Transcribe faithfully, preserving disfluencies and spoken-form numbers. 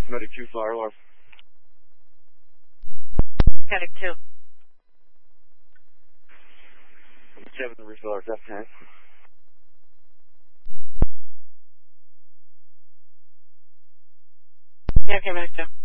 Medic two, fire alarm. Medic two. Seven, refill our F ten. Yeah, okay, Medic two.